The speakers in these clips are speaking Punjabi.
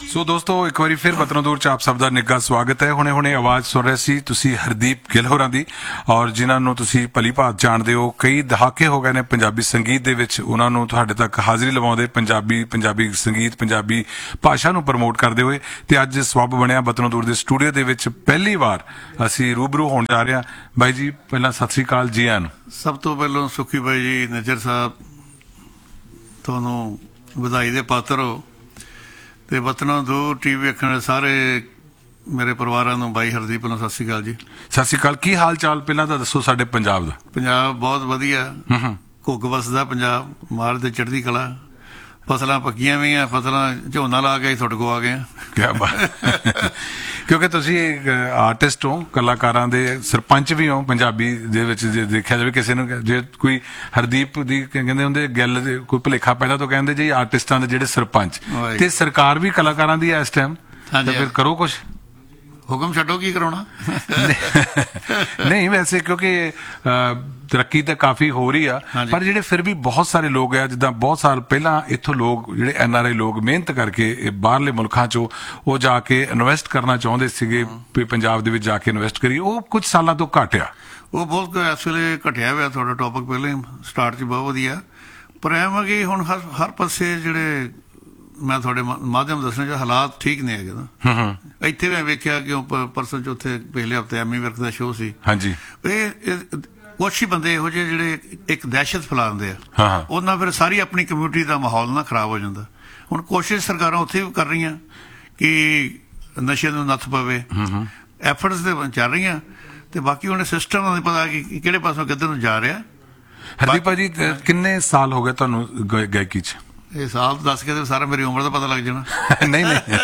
ਸੋ ਦੋਸਤੋ ਇੱਕ ਵਾਰੀ ਫਿਰ ਵਤਨੋਂ ਦੂਰ ਚ ਆਪ ਸਭ ਦਾ ਨਿੱਘਾ ਸਵਾਗਤ ਹੈ। ਹੁਣੇ ਆਵਾਜ਼ ਸੁਣ ਰਹੇ ਸੀ ਤੁਸੀਂ ਹਰਦੀਪ ਗਿੱਲ ਹੋਰਾਂ ਦੀ, ਔਰ ਜਿਨ੍ਹਾਂ ਨੂੰ ਤੁਸੀਂ ਭਲੀ ਭਾਂਤ ਜਾਣਦੇ ਹੋ। ਕਈ ਦਹਾਕੇ ਹੋ ਗਏ ਨੇ ਪੰਜਾਬੀ ਸੰਗੀਤ ਦੇ ਵਿੱਚ ਉਹਨਾਂ ਨੂੰ ਤੁਹਾਡੇ ਤੱਕ ਹਾਜ਼ਰੀ ਲਵਾਉਂਦੇ, ਪੰਜਾਬੀ ਸੰਗੀਤ, ਪੰਜਾਬੀ ਭਾਸ਼ਾ ਨੂੰ ਪ੍ਰਮੋਟ ਕਰਦੇ ਹੋਏ। ਤੇ ਅੱਜ ਸਬੱਬ ਬਣਿਆ ਵਤਨੋਂ ਦੂਰ ਦੇ ਸਟੂਡੀਓ ਦੇ ਵਿੱਚ ਪਹਿਲੀ ਵਾਰ ਅਸੀਂ ਰੂਬਰੂ ਹੋਣ ਜਾ ਰਹੇ ਹਾਂ। ਬਾਈ ਜੀ ਪਹਿਲਾਂ ਸਤਿ ਸ੍ਰੀ ਅਕਾਲ ਜੀ ਆਇਆਂ ਨੂੰ। ਸਭ ਤੋਂ ਪਹਿਲਾਂ ਸੁੱਖੀ ਬਾਈ ਜੀ, ਨਜ਼ਰ ਸਾਹਿਬ, ਤੁਹਾਨੂੰ ਵਧਾਈ ਦੇ ਪਾਤਰ ਹੋ। ਤੇ ਵਤਨੋਂ ਦੂਰ ਟੀਵੀ ਵੇਖਣ ਵਾਲੇ ਸਾਰੇ ਮੇਰੇ ਪਰਿਵਾਰਾਂ ਨੂੰ ਬਾਈ ਹਰਦੀਪ ਨੂੰ ਸਤਿ ਸ੍ਰੀ ਅਕਾਲ ਜੀ। ਸਤਿ ਸ੍ਰੀ ਅਕਾਲ। ਕੀ ਹਾਲ ਚਾਲ ਪਹਿਲਾਂ ਤਾਂ ਦੱਸੋ ਸਾਡੇ ਪੰਜਾਬ ਦਾ? ਪੰਜਾਬ ਬਹੁਤ ਵਧੀਆ, ਘੁੱਗ ਵਸਦਾ ਪੰਜਾਬ, ਮਾਰ ਤੇ ਚੜ੍ਹਦੀ ਕਲਾ। ਫਸਲਾਂ ਪੱਕੀਆਂ ਵੀ ਆ, ਫਸਲਾਂ ਝੋਨਾ ਲਾ ਕੇ ਤੁਹਾਡੇ ਕੋਲ ਆ ਗਏ। ਕਿਆ ਬਾਤ। ਕਿਉਂਕਿ ਤੁਸੀਂ ਆਰਟਿਸਟ ਹੋ, ਕਲਾਕਾਰਾਂ ਦੇ ਸਰਪੰਚ ਵੀ ਹੋ ਪੰਜਾਬੀ ਦੇ ਵਿੱਚ। ਜੇ ਦੇਖਿਆ ਜਾਵੇ ਕਿਸੇ ਨੂੰ, ਜੇ ਕੋਈ ਹਰਦੀਪ ਦੀ ਕਹਿੰਦੇ ਹੁੰਦੇ ਗੱਲ ਦੇ ਕੋਈ ਭੁਲੇਖਾ ਪਹਿਲਾਂ ਤੋਂ ਕਹਿੰਦੇ ਜੀ ਆਰਟਿਸਟਾਂ ਦੇ ਜਿਹੜੇ ਸਰਪੰਚ, ਤੇ ਸਰਕਾਰ ਵੀ ਕਲਾਕਾਰਾਂ ਦੀ ਹੈ ਇਸ ਟਾਈਮ, ਤਾਂ ਫਿਰ ਕਰੋ ਕੁਛ। ਹੁਕਮ ਛੱਡੋ, ਕੀ ਕਰਾਉਣਾ। ਨਹੀਂ ਵੈਸੇ ਕਿਉਂਕਿ ਤਰੱਕੀ ਤਾਂ ਕਾਫੀ ਹੋ ਰਹੀ ਆ, ਪਰ ਜਿਹੜੇ ਫਿਰ ਵੀ ਬਹੁਤ ਸਾਰੇ ਲੋਕ ਆ, ਜਿੱਦਾਂ ਬਹੁਤ ਸਾਲ ਪਹਿਲਾਂ ਇੱਥੋਂ ਲੋਕ ਜਿਹੜੇ NRI ਲੋਕ ਮਿਹਨਤ ਕਰਕੇ ਬਾਹਰਲੇ ਮੁਲਕਾਂ 'ਚੋਂ ਉਹ ਜਾ ਕੇ ਇਨਵੈਸਟ ਕਰਨਾ ਚਾਹੁੰਦੇ ਸੀਗੇ ਵੀ ਪੰਜਾਬ ਦੇ ਵਿੱਚ ਜਾ ਕੇ ਇਨਵੈਸਟ ਕਰੀ, ਉਹ ਕੁਝ ਸਾਲਾਂ ਤੋਂ ਘਟਿਆ। ਉਹ ਬਹੁਤ ਇਸ ਵੇਲੇ ਘਟਿਆ ਹੋਇਆ। ਤੁਹਾਡਾ ਟੌਪਿਕ ਪਹਿਲਾਂ ਹੀ ਸਟਾਰਟ 'ਚ ਬਹੁਤ ਵਧੀਆ, ਪਰ ਐਵੇਂ ਕਿ ਹੁਣ ਹਰ ਪਾਸੇ ਜਿਹੜੇ ਮੈਂ ਤੁਹਾਡੇ ਮਾਧਿਅਮ ਦੱਸਣਾ ਚਾਹ ਹਾਲਾਤ ਠੀਕ ਨਹੀਂ ਹੈਗੇ ਨਾ। ਇੱਥੇ ਮੈਂ ਵੇਖਿਆ ਕਿ ਪਰਸਨ ਚ ਉੱਥੇ ਪਿਛਲੇ ਹਫ਼ਤੇ ਐਮੀ ਵਿਰਕ ਦਾ ਸ਼ੋਅ ਸੀ। ਹਾਂਜੀ, ਇਹ ਕੁਛ ਹੀ ਬੰਦੇ ਇਹੋ ਜਿਹੇ ਜਿਹੜੇ ਇੱਕ ਦਹਿਸ਼ਤ ਫੈਲਾਉਂਦੇ ਆ, ਉਹਨਾਂ ਫਿਰ ਸਾਰੀ ਆਪਣੀ ਕਮਿਊਨਿਟੀ ਦਾ ਮਾਹੌਲ ਨਾ ਖਰਾਬ ਹੋ ਜਾਂਦਾ। ਹੁਣ ਕੋਸ਼ਿਸ਼ ਸਰਕਾਰਾਂ ਉੱਥੇ ਵੀ ਕਰ ਰਹੀਆਂ ਕਿ ਨਸ਼ੇ ਨੂੰ ਨੱਥ ਪਵੇ, ਐਫਰਟਸ ਤੇ ਚੱਲ ਰਹੀਆਂ, ਤੇ ਬਾਕੀ ਹੁਣ ਸਿਸਟਮ ਦਾ ਨਹੀਂ ਪਤਾ ਕਿ ਕਿਹੜੇ ਪਾਸੋਂ ਕਿੱਧਰ ਨੂੰ ਜਾ ਰਿਹਾ। ਹਰਦੀਪ ਭਾਜੀ ਕਿੰਨੇ ਸਾਲ ਹੋ ਗਏ ਤੁਹਾਨੂੰ ਗਾਇਕੀ 'ਚ? ਇਹ ਸਾਲ ਦੱਸ ਕੇ ਸਾਰਾ ਮੇਰੀ ਉਮਰ ਦਾ ਪਤਾ ਲੱਗ ਜਾਣਾ। ਨਹੀਂ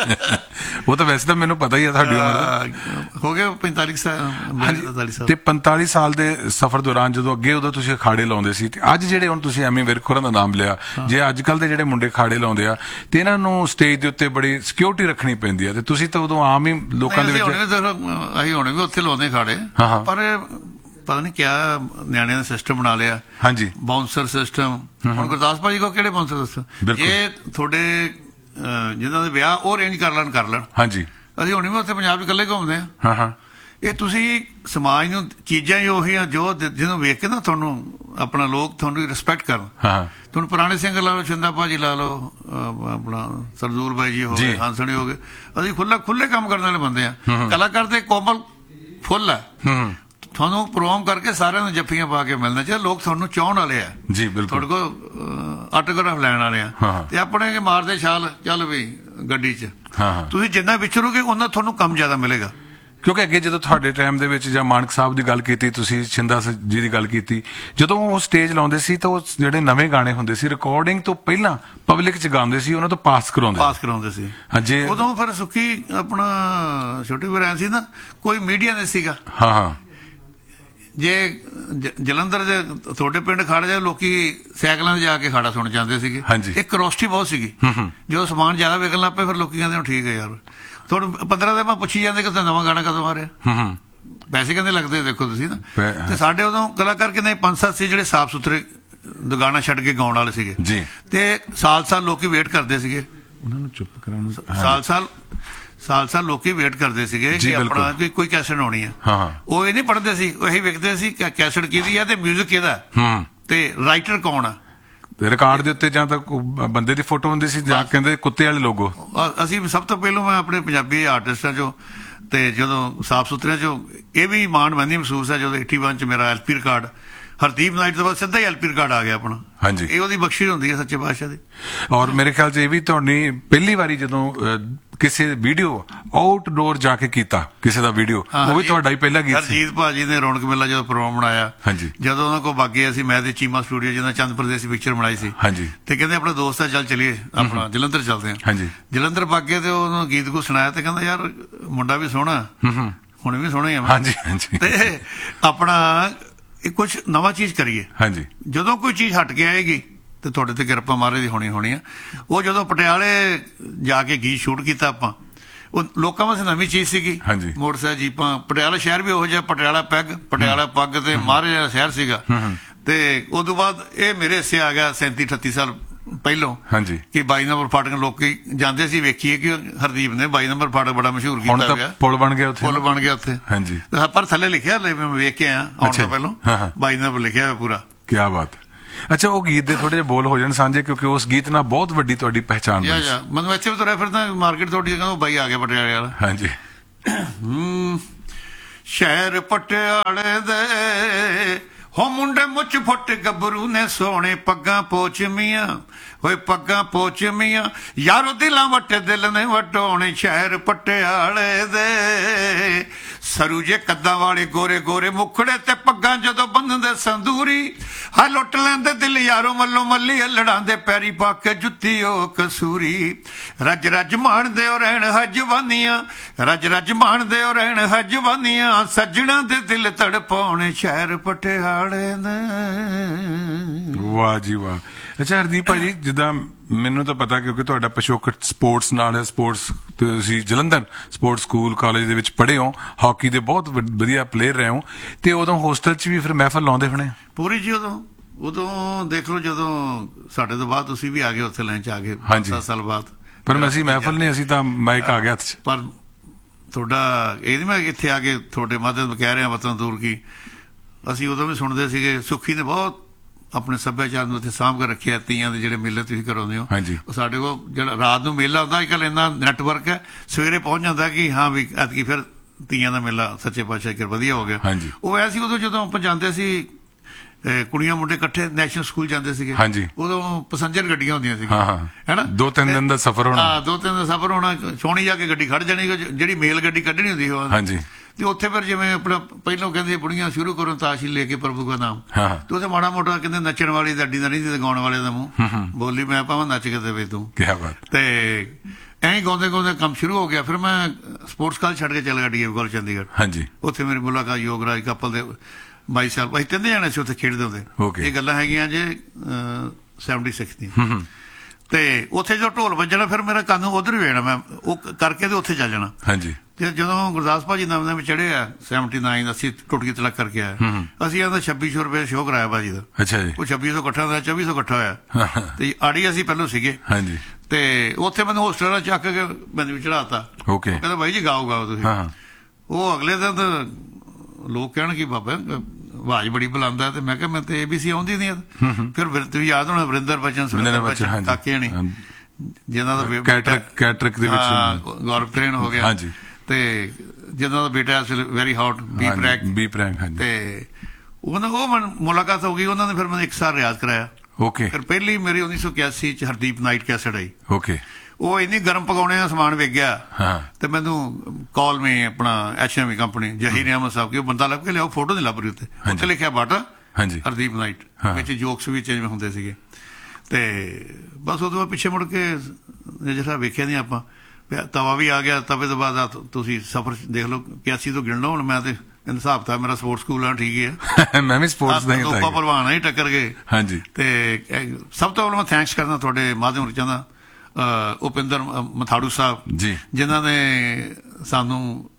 ਉਹ ਤਾਂ ਵੈਸੇ ਤਾਂ ਮੈਨੂੰ ਪਤਾ ਹੀ ਆ ਤੁਹਾਡੀ ਉਮਰ ਦਾ। ਹੋ ਗਏ 45 ਸਾਲ। ਤੇ 45 ਸਾਲ ਦੇ ਸਫ਼ਰ ਦੌਰਾਨ ਜਦੋਂ ਅੱਗੇ ਉਦੋਂ ਤੁਸੀਂ ਅਖਾੜੇ ਲਾਉਂਦੇ ਸੀ, ਤੇ ਅੱਜ ਜਿਹੜੇ ਹੁਣ ਤੁਸੀਂ ਐਮੀ ਵਿਰਕ ਹੋਰਾਂ ਦਾ ਨਾਮ ਲਿਆ, ਜੇ ਅੱਜ ਕੱਲ ਦੇ ਜਿਹੜੇ ਮੁੰਡੇ ਅਖਾੜੇ ਲਾਉਂਦੇ ਆ ਤੇ ਇਹਨਾਂ ਨੂੰ ਸਟੇਜ ਦੇ ਉੱਤੇ ਬੜੀ ਸਿਕਿਉਰਿਟੀ ਰੱਖਣੀ ਪੈਂਦੀ ਆ, ਤੇ ਤੁਸੀਂ ਤਾਂ ਉਦੋਂ ਆਮ ਹੀ ਲੋਕਾਂ ਦੇ ਵਿੱਚ। ਅਸੀਂ ਹੁਣ ਵੀ ਉੱਥੇ ਲਾਉਂਦੇ ਅਖਾੜੇ, ਪਰ ਪਤਾ ਨਹੀਂ ਕਿਆ ਨਿਆਣਿਆਂ ਦਾ ਸਿਸਟਮ ਬਣਾ ਲਿਆ। ਹਾਂਜੀ, ਬਾਉਂਸਰ ਸਿਸਟਮ। ਹੁਣ ਗੁਰਦਾਸ ਭਾਜੀ ਕੋ ਕਿਹੜੇ ਬਾਉਂਸਰ ਸਿਸਟਮ? ਇਹ ਤੁਹਾਡੇ ਜਿਹਨਾਂ ਦੇ ਵਿਆਹ ਉਹ ਅਰੇਂਜ ਕਰ ਲੈਣ। ਹਾਂਜੀ, ਅਸੀਂ ਹੁਣ ਵੀ ਉੱਥੇ ਪੰਜਾਬ 'ਚ ਇਕੱਲੇ ਘੁੰਮਦੇ ਆ। ਇਹ ਤੁਸੀਂ ਸਮਾਜ ਨੂੰ ਚੀਜ਼ਾਂ ਹੀ ਉਹੀ ਆ ਜੋ ਜਿਹਨੂੰ ਵੇਖ ਕੇ ਨਾ ਤੁਹਾਨੂੰ ਆਪਣਾ ਲੋਕ ਤੁਹਾਨੂੰ ਰਿਸਪੈਕਟ ਕਰਨ। ਤੁਹਾਨੂੰ ਪੁਰਾਣੇ ਸਿੰਗਰ ਲਾ ਲਓ, ਸ਼ਿੰਦਾ ਭਾਜੀ ਲਾ ਲਓ, ਆਪਣਾ ਸਰਦੂਲ ਬਾਈ ਜੀ ਹੋ ਗਏ, ਹਾਂਸਣੀ ਹੋ ਗਏ। ਅਸੀਂ ਖੁੱਲੇ ਕੰਮ ਕਰਨ ਵਾਲੇ ਬੰਦੇ ਆ। ਕਲਾਕਾਰ ਤੇ ਕੋਮਲ ਫੁੱਲ ਆ। ਤੁਹਾਨੂੰ ਪ੍ਰੋਗਰਾਮ ਕਰਕੇ ਸਾਰਿਆਂ ਨੂੰ ਜੱਫੀਆਂ ਪਾ ਕੇ ਮਿਲਣਾ ਚਾਹੀਦਾ। ਲੋਕ ਤੁਹਾਨੂੰ ਚਾਹਣ ਵਾਲੇ ਆ ਜੀ, ਬਿਲਕੁਲ ਤੁਹਾਡੇ ਕੋਲ ਆਟੋਗ੍ਰਾਫ ਲੈਣ ਵਾਲੇ ਆ, ਤੇ ਆਪਣੇ ਮਾਰਦੇ ਛਾਲ ਚੱਲ ਵੀ ਗੱਡੀ 'ਚ। ਤੁਸੀਂ ਜਿੰਨਾ ਵਿਚਰੋਗੇ ਉਹਨਾਂ ਤੁਹਾਨੂੰ ਕੰਮ ਜ਼ਿਆਦਾ ਮਿਲੇਗਾ। ਕਿਉਂਕਿ ਅੱਗੇ ਜਦੋਂ ਤੁਹਾਡੇ ਟਾਈਮ ਦੇ ਵਿੱਚ ਜਾਂ ਮਾਨਕ ਸਾਹਿਬ ਦੀ ਗੱਲ ਕੀਤੀ, ਤੁਸੀਂ ਸ਼ਿੰਦਾ ਜੀ ਦੀ ਗੱਲ ਕੀਤੀ, ਜਦੋਂ ਉਹ ਸਟੇਜ ਲਾਉਂਦੇ ਸੀ ਤਾਂ ਉਹ ਜਿਹੜੇ ਨਵੇਂ ਗਾਣੇ ਹੁੰਦੇ ਸੀ ਰਿਕਾਰਡਿੰਗ ਤੋਂ ਪਹਿਲਾਂ ਪਬਲਿਕ 'ਚ ਗਾਉਂਦੇ ਸੀ, ਉਹਨਾਂ ਤੋਂ ਪਾਸ ਕਰਾਉਂਦੇ ਸੀ। ਹਾਂਜੀ, ਉਦੋਂ ਫਿਰ ਸੁੱਖੀ ਆਪਣਾ ਛੋਟੇ ਵੀਰ ਐਂ ਸੀ ਨਾ, ਕੋਈ ਮੀਡੀਆ ਨਹੀਂ ਸੀਗਾ। ਜੇ ਜਲੰਧਰ ਦੇ ਤੁਹਾਡੇ ਪਿੰਡ ਖਾੜਾ ਜਾ ਲੋਕੀ ਸਾਈਕਲਾਂ 'ਤੇ ਜਾ ਕੇ ਖਾੜਾ ਸੁਣ ਜਾਂਦੇ ਸੀਗੇ। ਇੱਕ ਕਰੋਸਟੀ ਬਹੁਤ ਸੀਗੀ। ਜਦੋਂ ਸਮਾਨ ਜ਼ਿਆਦਾ ਵਿਕਣ ਲੱਗ ਪਏ ਫਿਰ ਲੋਕੀ ਕਹਿੰਦੇ ਠੀਕ ਹੈ ਯਾਰ। ਤੁਹਾਨੂੰ 15 ਦਿਨ ਮੈਂ ਪੁੱਛੀ ਜਾਂਦੇ ਕਿ ਨਵਾਂ ਗਾਣਾ ਕਦੋਂ ਆ ਰਿਹਾ, ਪੈਸੇ ਕਹਿੰਦੇ ਲੱਗਦੇ। ਦੇਖੋ ਤੁਸੀਂ ਨਾ, ਤੇ ਸਾਡੇ ਉਦੋਂ ਕਲਾਕਾਰ ਕਿੰਨੇ 5-7 ਸੀ ਜਿਹੜੇ ਸਾਫ਼ ਸੁਥਰੇ ਗਾਣਾ ਛੱਡ ਕੇ ਗਾਉਣ ਵਾਲੇ ਸੀਗੇ, ਤੇ ਸਾਲ ਲੋਕੀ ਵੇਟ ਕਰਦੇ ਸੀਗੇ ਉਹਨਾਂ ਨੂੰ ਚੁੱਪ ਕਰਾਉਣ ਨੂੰ। ਸਾਲ ਲੋਕੀ ਵੇਟ ਕਰਦੇ ਸੀਗੇ ਕਿ ਆਪਣਾ ਕੋਈ ਕੈਸਟ ਆਉਣੀ ਆ। ਉਹ ਇਹ ਨਹੀਂ ਪੜ੍ਹਦੇ ਸੀ, ਉਹ ਇਹੀ ਵੇਖਦੇ ਸੀ ਕੈਸਟ ਕਿਹਦੀ ਆ ਤੇ ਮਿਊਜ਼ਿਕ ਕਿਹਦਾ ਤੇ ਰਾਈਟਰ ਕੌਣ ਆ। ਰਿਕਾਰਡ ਦੇ ਉੱਤੇ ਜਾਂ ਤਾਂ ਬੰਦੇ ਦੀ ਫੋਟੋ ਹੁੰਦੀ ਸੀ ਜਾਂ ਕਹਿੰਦੇ ਕੁੱਤੇ ਵਾਲੇ ਲੋਗੋ। ਅਸੀਂ ਸਭ ਤੋਂ ਪਹਿਲਾਂ ਮੈਂ ਆਪਣੇ ਪੰਜਾਬੀ ਆਰਟਿਸਟਾਂ ਚੋਂ, ਤੇ ਜਦੋਂ ਸਾਫ਼ ਸੁਥਰਿਆਂ ਚੋਂ ਇਹ ਵੀ ਮਾਣ ਮਹਿੰਦੀ ਮਹਿਸੂਸ ਹੈ ਜਦੋਂ 81 'ਚ ਮੇਰਾ LP ਰਿਕਾਰਡ ਹਰਦੀਪ ਨਾਈਟ ਤੋਂ ਬਾਅਦ ਸਿੱਧਾ ਹੀ LP ਰਿਕਾਰਡ ਆ ਗਿਆ ਆਪਣਾ। ਹਾਂਜੀ, ਇਹ ਉਹਦੀ ਬਖਸ਼ਿਸ਼ ਹੁੰਦੀ ਹੈ ਸੱਚੇ ਪਾਤਸ਼ਾਹ ਦੀ। ਔਰ ਮੇਰੇ ਖਿਆਲ 'ਚ ਇਹ ਵੀ ਤੁਹਾਡੀ ਪਹਿਲੀ ਵਾਰੀ ਜਦੋਂ ਕਿਸੇ ਵੀਡੀਓ ਆਊਟਡੋਰ ਜਾ ਕੇ ਕੀਤਾ ਕਿਸੇ ਦਾ ਵੀਡੀਓ, ਉਹ ਵੀ ਤੁਹਾਡਾ ਹੀ ਪਹਿਲਾ ਗੀਤ ਸੀ। ਹਰਜੀਤ ਭਾਜੀ ਨੇ ਰੌਣਕ ਮੇਲਾ ਜਦੋਂ ਪ੍ਰੋਗਰਾਮ ਬਣਾਇਆ, ਜਦੋਂ ਉਹਨਾਂ ਕੋਲ ਬਾਗੇ ਅਸੀਂ ਮੈਂ ਤੇ ਚੀਮਾ ਸਟੂਡੀਓ ਜਿਹਨਾਂ ਚੰਦ ਪ੍ਰਦੇਸੀ ਪਿਕਚਰ ਬਣਾਈ ਸੀ, ਤੇ ਕਹਿੰਦੇ ਆਪਣਾ ਦੋਸਤ ਆ ਚੱਲ ਚਲੀਏ ਆਪਣਾ ਜਲੰਧਰ ਚੱਲਦੇ ਆ। ਜਲੰਧਰ ਬਾਗੇ ਤੇ ਉਹਨੂੰ ਗੀਤ ਕੋ ਸੁਣਾਇਆ ਤੇ ਕਹਿੰਦਾ ਯਾਰ ਮੁੰਡਾ ਵੀ ਸੋਹਣਾ, ਹੁਣ ਵੀ ਸੋਹਣਾ ਹੀ ਆ, ਤੇ ਆਪਣਾ ਕੁਛ ਨਵਾਂ ਚੀਜ਼ ਕਰੀਏ। ਜਦੋਂ ਕੋਈ ਚੀਜ਼ ਹਟ ਕੇ ਆਏਗੀ ਤੇ ਤੁਹਾਡੇ ਤੇ ਕਿਰਪਾ ਮਹਾਰਾਜ ਦੀ ਹੋਣੀ ਆ। ਉਹ ਜਦੋਂ ਪਟਿਆਲੇ ਜਾ ਕੇ ਗੀਤ ਸ਼ੂਟ ਕੀਤਾ ਆਪਾਂ, ਉਹ ਲੋਕਾਂ ਵਾਸਤੇ ਨਵੀਂ ਚੀਜ਼ ਸੀਗੀ। ਮੋਟਰਸਾਈਕਲ ਜੀਪਾਂ, ਪਟਿਆਲਾ ਸ਼ਹਿਰ ਵੀ ਉਹੋ ਜਿਹਾ, ਪਟਿਆਲਾ ਪੈਗ, ਪਟਿਆਲਾ ਪੱਗ ਤੇ ਮਹਾਰਾਜ ਦਾ ਸ਼ਹਿਰ ਸੀਗਾ। ਤੇ ਉਦੋਂ ਬਾਅਦ ਇਹ ਮੇਰੇ ਹਿੱਸੇ ਆ ਗਿਆ 37-38 ਸਾਲ ਪਹਿਲੋਂ ਹਾਂਜੀ ਕਿ 22 ਨੰਬਰ ਫਾਟਕ ਲੋਕੀ ਜਾਂਦੇ ਸੀ, ਵੇਖੀਏ ਕਿ ਹਰਦੀਪ ਨੇ 22 ਨੰਬਰ ਫਾਟਕ ਬੜਾ ਮਸ਼ਹੂਰ ਹੁਣ ਕੀਤਾ ਤਾਂ ਗਿਆ, ਪੁਲ ਬਣ ਗਿਆ ਉੱਥੇ, ਪੁਲ ਬਣ ਗਿਆ ਉੱਥੇ। ਹਾਂਜੀ ਪਰ ਥੱਲੇ ਲਿਖਿਆ ਮੈਂ ਵੇਖ ਕੇ ਆਇਆ ਆਉਣ ਤੋਂ ਪਹਿਲਾਂ 22 ਨੰਬਰ ਲਿਖਿਆ ਹੋਇਆ ਪੂਰਾ। ਕੀ ਬਾਤ। ਅੱਛਾ, ਉਹ ਗੀਤ ਦੇ ਥੋੜੇ ਜਿਹੇ ਬੋਲ ਹੋ ਜਾਣ ਸਾਂਝੇ, ਕਿਉਂਕਿ ਉਸ ਗੀਤ ਨਾਲ ਬਹੁਤ ਵੱਡੀ ਤੁਹਾਡੀ ਪਹਿਚਾਣ ਬਣੀ। ਮੈਨੂੰ ਇੱਥੇ ਵੀ ਤੁਰਿਆ ਫਿਰਦਾ ਮਾਰਕੀਟ ਤੁਹਾਡੀ ਜਗ੍ਹਾ, ਉਹ ਬਾਈ ਆ ਗਿਆ ਪਟਿਆਲੇ ਵਾਲਾ। ਹਾਂਜੀ। ਸ਼ਹਿਰ ਪਟਿਆਲੇ ਦੇ ਹੋ ਮੁੰਡੇ ਮੁੱਛ ਫੁੱਟ ਗੱਭਰੂ ਨੇ ਸੋਹਣੇ ਪੱਗਾਂ ਪੋਚਮੀਆਂ, ਹੋਏ ਪੱਗਾਂ ਪੋਚਮੀਆਂ ਯਾਰੋ ਦਿਲਾਂ ਵੱਟੇ ਦਿਲ ਨੇ ਵਟਾਉਣੇ। ਸ਼ਹਿਰ ਪਟਿਆਲੇ ਦੇ ਸਰੂ ਜੇ ਕੱਦਾਂ ਵਾਲੇ ਗੋਰੇ ਗੋਰੇ ਮੁਖੜੇ ਤੇ ਪੱਗਾਂ ਜਦੋਂ ਬੰਨਦੇ ਸੰਦੂਰੀ, ਹਾ ਲੁੱਟ ਲੈਂਦੇ ਦਿਲ ਯਾਰੋ ਮੱਲੋ ਮੱਲੀ ਲੜਾਂਦੇ ਪੈਰੀ ਪਾ ਕੇ ਜੁੱਤੀ ਉਹ ਕਸੂਰੀ। ਰੱਜ ਰੱਜ ਮਾਣਦੇ ਉਹ ਰਹਿਣ ਹਜਵਾਨੀਆਂ, ਰੱਜ ਰੱਜ ਮਾਣਦੇ ਉਹ ਰਹਿਣ ਹਜਵਾਨੀਆਂ, ਸੱਜਣਾ ਦੇ ਦਿਲ ਤੜਪਾਉਣੇ ਸ਼ਹਿਰ ਪਟਿਆਲੇ ਦੇ। ਵਾਹ ਜੀ ਵਾਹ। ਅੱਛਾ ਹਰਦੀਪ ਭਾਜੀ, ਜਿੱਦਾਂ ਮੈਨੂੰ ਤਾਂ ਪਤਾ ਕਿਉਂਕਿ ਤੁਹਾਡਾ ਪਿਛੋਕੜ ਸਪੋਰਟਸ ਨਾਲ ਹੈ, ਸਪੋਰਟਸ ਤੁਸੀਂ ਜਲੰਧਰ ਸਪੋਰਟਸ ਸਕੂਲ ਕਾਲਜ ਦੇ ਵਿੱਚ ਪੜ੍ਹੇ ਹੋ, ਹਾਕੀ ਦੇ ਬਹੁਤ ਵਧੀਆ ਪਲੇਅਰ ਰਹੇ ਹੋ, ਤੇ ਉਦੋਂ ਹੋਸਟਲ 'ਚ ਵੀ ਫਿਰ ਮਹਿਫਲ ਲਾਉਂਦੇ ਹੋਣੇ ਪੂਰੀ ਜੀ। ਉਦੋਂ ਦੇਖ ਲਓ ਜਦੋਂ ਸਾਡੇ ਤੋਂ ਬਾਅਦ ਤੁਸੀਂ ਵੀ ਆ ਗਏ ਉੱਥੇ ਲਾਈਨ 'ਚ ਆ ਗਏ 7 ਸਾਲ ਬਾਅਦ। ਪਰ ਅਸੀਂ ਮਹਿਫਲ ਨਹੀਂ, ਅਸੀਂ ਤਾਂ ਮਾਈਕ ਆ ਗਿਆ ਹੱਥ 'ਚ। ਪਰ ਤੁਹਾਡਾ ਇਹ ਨਹੀਂ ਮੈਂ ਇੱਥੇ ਆ ਕੇ ਤੁਹਾਡੇ ਮਾਧਿਅਮ ਕਹਿ ਰਿਹਾ ਵਤਨ ਦੂਰ ਕੀ, ਅਸੀਂ ਉਦੋਂ ਵੀ ਸੁਣਦੇ ਸੀਗੇ। ਸੁੱਖੀ ਨੇ ਬਹੁਤ ਆਪਣੇ ਸੱਭਿਆਚਾਰ ਨੂੰ ਇੱਥੇ ਸਾਂਭ ਕੇ ਰੱਖਿਆ। ਤੀਆਂ ਦੇ ਜਿਹੜੇ ਮੇਲੇ ਤੁਸੀਂ ਕਰਾਉਂਦੇ ਹੋ, ਉਹ ਸਾਡੇ ਕੋਲ ਜਿਹੜਾ ਰਾਤ ਨੂੰ ਮੇਲਾ ਹੁੰਦਾ, ਅੱਜ ਕੱਲ੍ਹ ਇੰਨਾ ਨੈਟਵਰਕ ਹੈ, ਸਵੇਰੇ ਪਹੁੰਚ ਜਾਂਦਾ ਕਿ ਹਾਂ ਵੀ ਐਤਕੀ ਫਿਰ ਤੀਆਂ ਦਾ ਮੇਲਾ ਸੱਚੇ ਪਾਤਸ਼ਾਹ ਵਧੀਆ ਹੋ ਗਿਆ। ਉਹ ਐਸੀ ਉਦੋਂ ਜਦੋਂ ਆਪਾਂ ਜਾਂਦੇ ਸੀ, ਕੁੜੀਆਂ ਮੁੰਡੇ ਇਕੱਠੇ ਨੈਸ਼ਨਲ ਸਕੂਲ ਜਾਂਦੇ ਸੀਗੇ, ਉਦੋਂ ਪੈਸੰਜਰ ਗੱਡੀਆਂ ਹੁੰਦੀਆਂ ਸੀਗੀਆਂ, ਹੈਨਾ, 2-3 ਦਿਨ ਦਾ ਸਫ਼ਰ ਹੋਣਾ। 2-3 ਦਿਨ ਦਾ ਸਫ਼ਰ ਹੋਣਾ, ਸੋਹਣੀ ਜਾ ਕੇ ਗੱਡੀ ਖੜ ਜਾਣੀ, ਜਿਹੜੀ ਮੇਲ ਗੱਡੀ ਕੱਢਣੀ ਹੁੰਦੀ ਉਹ। ਤੇ ਉੱਥੇ ਫਿਰ ਜਿਵੇਂ ਆਪਣਾ ਪਹਿਲੋਂ ਕਹਿੰਦੇ ਬੁੜੀਆਂ ਸ਼ੁਰੂ ਕਰੋ ਤਾਸ਼ੀ ਲੈ ਕੇ ਪ੍ਰਭੂ ਦਾ ਨਾਮ, ਤੇ ਉੱਥੇ ਮਾੜਾ ਮੋਟਾ ਕਹਿੰਦੇ ਨੱਚਣ ਵਾਲੀ ਦਾ ਅੱਡੀ ਦਾ ਨਹੀਂ, ਤੇ ਗਾਉਣ ਵਾਲੇ ਦਾ ਮੂੰਹ ਬੋਲੀ ਮੈਂ ਭਾਵੇਂ ਨੱਚ ਕੇ ਦੇਵੇ ਤੂੰ। ਤੇ ਐਂ ਗਾਉਂਦੇ ਗਾਉਂਦੇ ਕੰਮ ਸ਼ੁਰੂ ਹੋ ਗਿਆ। ਫਿਰ ਮੈਂ ਸਪੋਰਟਸ ਕਾਲਜ ਛੱਡ ਕੇ ਚੱਲ ਗਿਆ ਡੀਏਵੀ ਕਾਲਜ ਚੰਡੀਗੜ੍ਹ। ਉੱਥੇ ਮੇਰੀ ਮੁਲਾਕਾਤ ਯੋਗਰਾਜ ਕਪਲ ਦੇ 22 ਸਾਲ ਅਸੀਂ 3 ਜਾਣੇ ਸੀ ਉੱਥੇ ਖੇਡਦੇ ਹੁੰਦੇ। ਇਹ ਗੱਲਾਂ ਹੈਗੀਆਂ ਜੇ 76 ਦੀਆਂ। ਤੇ ਉੱਥੇ ਜਦੋਂ ਢੋਲ ਵੱਜਣਾ ਫਿਰ ਮੇਰਾ ਕੰਨ ਉਧਰ ਹੀ ਵੇਣਾ, ਮੈਂ ਉਹ ਕਰਕੇ ਤੇ ਉੱਥੇ ਚੱਲ ਜਾਣਾ। ਤੇ ਜਦੋਂ ਗੁਰਦਾਸ ਭਾਜੀ ਨਵੇਂ ਵਿੱਚ ਚੜ੍ਹੇ ਆ 79 ਅਸੀਂ ਟੁੱਟ ਗਈ ਤਲਕ ਕਰਕੇ ਆਇਆ, ਅਸੀਂ ਆਂਦਾ 2600 ਰੁਪਏ ਸ਼ੋਅ ਕਰਾਇਆ ਭਾਜੀ ਦਾ। ਉਹ 2600 ਇਕੱਠਾ ਹੋਇਆ, 2400 ਇਕੱਠਾ ਹੋਇਆ, ਤੇ ਆੜੀ ਅਸੀਂ ਪਹਿਲੋਂ ਸੀਗੇ। ਤੇ ਉੱਥੇ ਮੈਨੂੰ ਹੋਸਟਲ ਵਾਲਾ ਚੱਕ ਕੇ ਮੈਨੂੰ ਚੜਾਤਾ, ਕਹਿੰਦਾ ਬਾਈ ਜੀ ਗਾਓ ਗਾਓ ਤੁਸੀਂ। ਉਹ ਅਗਲੇ ਦਿਨ ਲੋਕ ਕਹਿਣ ਕਿ ਬਾਬਾ ਆਵਾਜ਼ ਬੜੀ ਬੁਲੰਦ ਹੈ, ਤੇ ਮੈਂ ਕਿਹਾ ਮੈਂ ਤੇ ABC ਆਉਂਦੀ ਨਹੀਂ। ਫਿਰ ਤੁਸੀਂ ਯਾਦ ਹੋਣਾ ਵਰਿੰਦਰ ਬਚਨ ਕਾਕੇ ਨੇ, ਜਿਹਨਾਂ ਦਾ ਕੈਟਰਿਕ ਦੇ ਵਿੱਚ ਗੌਰਵ ਟ੍ਰੇਨ ਹੋ ਗਿਆ, ਤੇ ਜਿਹਨਾਂ ਦਾ ਬੇਟਾ ਵੈਰੀ ਹੌਟ ਬੀ ਪ੍ਰੈਂਕ, ਤੇ ਉਹਨਾਂ ਉਹ ਮੁਲਾਕਾਤ ਹੋ ਗਈ। ਉਹਨਾਂ ਨੇ ਫਿਰ ਮੈਨੂੰ 1 ਸਾਲ ਰਿਆਜ਼ ਕਰਾਇਆ। ਫਿਰ ਪਹਿਲੀ ਮੇਰੀ 1981 ਚ ਹਰਦੀਪ ਨਾਈਟ ਕੈਸਟ ਆਈ। ਉਹ ਇੰਨੀ ਗਰਮ ਪਕਾਉਣੇ ਦਾ ਸਮਾਨ ਵੇਚ ਗਿਆ, ਤੇ ਮੈਨੂੰ ਕਾਲ ਮੇ ਆਪਣਾ HMV ਕੰਪਨੀ ਜਹੀਰ ਅਹਿਮਦ ਸਾਹਿਬ ਕੀ, ਉਹ ਬੰਦਾ ਲੱਭ ਕੇ ਲਿਆਓ, ਫੋਟੋ ਨਹੀਂ ਲੱਭ ਰਹੀ ਉੱਤੇ, ਉੱਥੇ ਲਿਖਿਆ ਬਾਟਾ ਹਰਦੀਪ ਨਾਈਟ, ਵਿੱਚ ਜੋਕਸ ਵੀ ਚੇਂਜ ਹੁੰਦੇ ਸੀਗੇ। ਤੇ ਬਸ ਉਦੋਂ ਬਾਅਦ ਪਿੱਛੇ ਮੁੜ ਕੇ ਜਿਹੜਾ ਵੇਖਿਆ ਨਹੀਂ ਆਪਾਂ, ਤਵਾ ਵੀ ਆ ਗਿਆ। ਤਵੇ ਤੋਂ ਬਾਅਦ ਤੁਸੀਂ ਸਫ਼ਰ ਦੇਖ ਲਓ, 81 ਤੋਂ ਗਿਣ ਲਓ। ਹੁਣ ਮੈਂ ਤੇ ਹਿਸਾਬ ਤਾਂ ਮੇਰਾ ਸਪੋਰਟਸ ਸਕੂਲ ਆ, ਠੀਕ ਹੀ ਹੈ, ਮੈਂ ਵੀ ਸਪੋਰਟਸ ਦਾ ਹੀ ਤਾਂ ਭਲਵਾਨ ਹੀ ਟੱਕਰ ਗਏ। ਤੇ ਸਭ ਤੋਂ ਪਹਿਲਾਂ ਮੈਂ ਥੈਂਕਸ ਕਰਦਾ ਤੁਹਾਡੇ ਮਾਧਿਅਮ ਰਾਹੀਂ ਦਾ ਉਪਿੰਦਰ ਮਥਾੜੂ ਸਾਹਿਬ, ਜਿਨ੍ਹਾਂ ਨੇ ਸਾਨੂੰ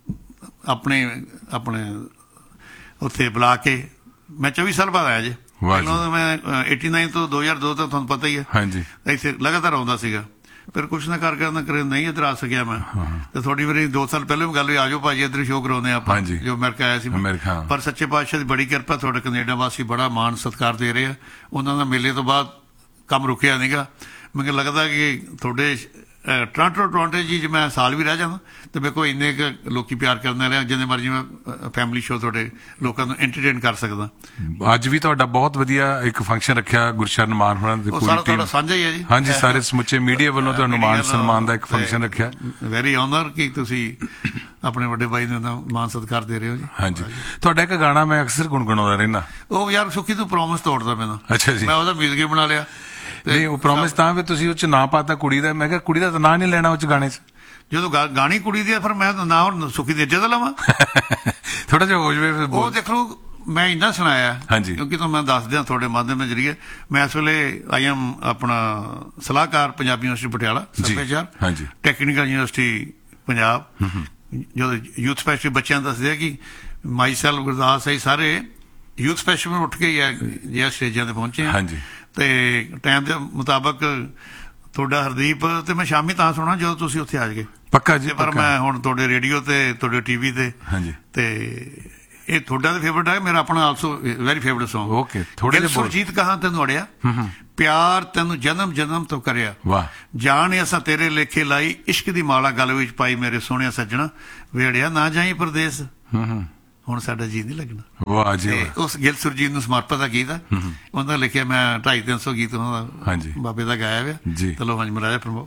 ਆਪਣੇ ਉੱਥੇ ਬੁਲਾ ਕੇ, ਮੈਂ 24 ਸਾਲ ਬਾਅਦ ਆਇਆ ਜੀ। ਪਹਿਲਾਂ ਮੈਂ 89 ਤੋਂ 2002 ਤੱਕ ਤੁਹਾਨੂੰ ਪਤਾ ਹੀ ਹੈ ਇੱਥੇ ਲਗਾਤਾਰ ਆਉਂਦਾ ਸੀਗਾ। ਫਿਰ ਕੁਛ ਨਾ ਕਰ ਕਰੇ ਨਹੀਂ ਇੱਧਰ ਆ ਸਕਿਆ ਮੈਂ, ਤੇ ਤੁਹਾਡੀ ਮੇਰੀ 2 ਸਾਲ ਪਹਿਲਾਂ ਵੀ ਗੱਲ ਹੋਈ, ਆਜੋ ਭਾਜੀ ਇੱਧਰ ਸ਼ੋਅ ਕਰਾਉਂਦੇ ਆਪਾਂ, ਜੋ ਅਮਰੀਕਾ ਆਇਆ ਸੀ। ਪਰ ਸੱਚੇ ਪਾਤਸ਼ਾਹ ਦੀ ਬੜੀ ਕਿਰਪਾ, ਤੁਹਾਡੇ ਕੈਨੇਡਾ ਵਾਸੀ ਬੜਾ ਮਾਣ ਸਤਿਕਾਰ ਦੇ ਰਹੇ ਆ। ਉਹਨਾਂ ਦਾ ਮੇਲੇ ਤੋਂ ਬਾਅਦ ਕੰਮ ਰੁਕਿਆ ਨਹੀਂਗਾ। ਮੈਨੂੰ ਲੱਗਦਾ ਕਿ ਤੁਹਾਡੇ ਟੋਰਾਂਟੋ ਜੀ ਜੇ ਮੈਂ ਸਾਲ ਵੀ ਰਹਿ ਜਾਂਦਾ ਤੇ ਮੇਰੇ ਕੋਲ ਇੰਨੇ ਕੁ ਲੋਕੀ ਪਿਆਰ ਕਰਨ ਵਾਲੇ, ਜਿੰਨੇ ਮਰਜ਼ੀ ਮੈਂ ਫੈਮਿਲੀ ਸ਼ੋਅ ਤੁਹਾਡੇ ਲੋਕਾਂ ਨੂੰ ਐਂਟਰਟੇਨ ਕਰ ਸਕਦਾ। ਅੱਜ ਵੀ ਤੁਹਾਡਾ ਬਹੁਤ ਵਧੀਆ ਇੱਕ ਫੰਕਸ਼ਨ ਰੱਖਿਆ ਗੁਰਸ਼ਰਨ ਮਾਨ ਹੋਣਾ ਦੀ ਪੂਰੀ ਟੀਮ ਸਾਂਝਾ ਹੀ ਹੈ ਜੀ। ਹਾਂਜੀ, ਸਾਰੇ ਸਮੁੱਚੇ ਮੀਡੀਆ ਵੱਲੋਂ ਤੁਹਾਨੂੰ ਮਾਨ ਸਨਮਾਨ ਦਾ ਇੱਕ ਫੰਕਸ਼ਨ ਰੱਖਿਆ। ਵੈਰੀ ਆਨਰ ਕਿ ਤੁਸੀਂ ਆਪਣੇ ਵੱਡੇ ਭਾਈ ਨੂੰ ਮਾਨ ਸਤਿਕਾਰ ਦੇ ਰਹੇ ਹੋ ਜੀ। ਹਾਂਜੀ, ਤੁਹਾਡਾ ਇੱਕ ਗਾਣਾ ਮੈਂ ਅਕਸਰ ਗੁਣਗੁਣਾਉਂਦਾ ਰਹਿਣਾ, ਉਹ ਯਾਰ ਸੁੱਖੀ ਤੂੰ ਪ੍ਰੋਮਿਸ ਤੋੜਦਾ ਮੈਨੂੰ। ਅੱਛਾ ਜੀ। ਮੈਂ ਉਹਦਾ ਮਿਊਜ਼ਿਕ ਹੀ ਬਣਾ ਲਿਆ। ਨਹੀਂ, ਉਹ ਪ੍ਰੋਮਿਸ ਤਾਂ ਵੀ ਤੁਸੀਂ ਉਹ ਚ ਨਾਂ ਪਾਤਾ ਕੁੜੀ ਦਾ। ਮੈਂ ਕਿਹਾ ਕੁੜੀ ਦਾ ਤਾਂ ਨਾਂ ਨਹੀਂ ਲੈਣਾ ਉਹ ਚ ਗਾਣੇ ਚ। ਜਦੋਂ ਗਾਣੀ ਕੁੜੀ ਦੀ, ਫਿਰ ਮੈਂ ਨਾਂ ਹੁਣ ਸੁੱਖੀ ਦੇ ਦਾ ਲਵਾਂ। ਥੋੜਾ ਜਿਹਾ ਹੋ ਜਾਵੇ। ਉਹ ਦੇਖ ਲਓ, ਮੈਂ ਇੰਨਾ ਸੁਣਾਇਆ ਕਿਉਂਕਿ ਤੁਹਾਨੂੰ ਮੈਂ ਦੱਸ ਦਿਆਂ ਤੁਹਾਡੇ ਮਾਧਿਅਮ ਦੇ ਜਰੀਏ, ਮੈਂ ਇਸ ਵੇਲੇ ਆਈ ਐਮ ਆਪਣਾ ਸਲਾਹਕਾਰ ਪੰਜਾਬੀ ਯੂਨੀਵਰਸਿਟੀ ਪਟਿਆਲਾ, ਸੱਭਿਆਚਾਰ ਟੈਕਨੀਕਲ ਯੂਨੀਵਰਸਿਟੀ ਪੰਜਾਬ। ਜਦੋਂ ਯੂਥ ਸਪੈਸ਼ਲ ਬੱਚਿਆਂ ਦੱਸਦੇ ਆ ਕਿ ਮਾਈ ਸੈਲਫ ਗੁਰਦਾਸ ਆਈ ਸਾਰੇ ਯੂਥ ਸਪੈਸ਼ਲ ਉੱਠ ਕੇ ਜਾਂ ਸਟੇਜਾਂ ਤੇ ਪਹੁੰਚੇ ਆ, ਤੇ ਟਾਈਮ ਦੇ ਮੁਤਾਬਕ ਤੁਹਾਡਾ ਹਰਦੀਪ ਤੇ ਮੈਂ ਸ਼ਾਮੀ ਤਾਂ ਸੁਣਾ ਜਦੋਂ ਤੁਸੀਂ ਉੱਥੇ ਆ ਜਾਗੇ। ਪੱਕਾ ਜੀ, ਪਰ ਮੈਂ ਹੁਣ ਤੁਹਾਡੇ ਰੇਡੀਓ ਤੇ ਤੁਹਾਡੇ ਟੀਵੀ ਤੇ ਹਾਂਜੀ ਤੇ ਇਹ ਤੁਹਾਡਾ ਤਾਂ ਫੇਵਰਟ ਹੈ, ਮੇਰਾ ਆਪਣਾ also very favourite Song। Okay, ਥੋੜੇ ਜਿਹੇ ਸੁਰਜੀਤ ਕਹਾਂ ਤੈਨੂੰ ਅੜਿਆ, ਪਿਆਰ ਤੈਨੂੰ ਜਨਮ ਜਨਮ ਤੋਂ ਕਰਿਆ, ਵਾਹ ਜਾਣ ਅਸਾਂ ਤੇਰੇ ਲੇਖੇ ਲਾਈ, ਇਸ਼ਕ ਦੀ ਮਾਲਾ ਗਲ ਵਿੱਚ ਪਾਈ, ਮੇਰੇ ਸੋਹਣਿਆ ਸੱਜਣਾ ਵੇੜਿਆ ਨਾ ਜਾਈ ਪਰਦੇਸ, ਹੁਣ ਸਾਡਾ ਜੀ ਨਹੀਂ ਲੱਗਣਾ। ਵਾਹ ਜੀ ਤੇ ਉਸ ਗਿੱਲ ਸੁਰਜੀਤ ਨੂੰ ਸਮਰਪਿਤ ਆ ਗੀਤ ਆ, ਉਹਦਾ ਲਿਖਿਆ ਮੈਂ 250-300 ਗੀਤ ਉਹਨਾਂ ਦਾ ਹਾਂਜੀ ਬਾਬੇ ਦਾ ਗਾਇਆ ਹੋਇਆ ਜੀ। ਚਲੋ ਹਾਂਜੀ ਮਹਾਰਾਜ ਪ੍ਰਭੂ।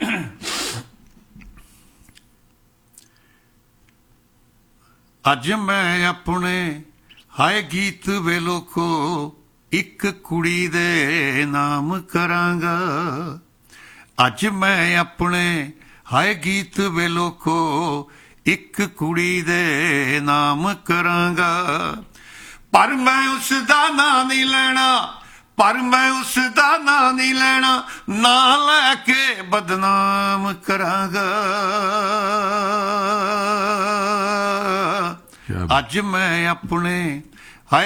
ਅੱਜ ਮੈਂ ਆਪਣੇ ਹਾਏ ਗੀਤ ਵੇ ਲੋਕੋ ਇੱਕ ਕੁੜੀ ਦੇ ਨਾਮ ਕਰਾਂਗਾ, ਅੱਜ ਮੈਂ ਆਪਣੇ ਹਾਏ ਗੀਤ ਵੇ ਲੋਕੋ ਇੱਕ ਕੁੜੀ ਦੇ ਨਾਮ ਕਰਾਂਗਾ, ਪਰ ਮੈਂ ਉਸ ਦਾ ਨਾਂ ਨਹੀਂ ਲੈਣਾ, ਪਰ ਮੈਂ ਉਸ ਦਾ ਨਾਂ ਨਹੀਂ ਲੈਣਾ, ਨਾਂ ਲੈ ਕੇ ਬਦਨਾਮ ਕਰਾਂਗਾ, ਅੱਜ ਮੈਂ ਆਪਣੇ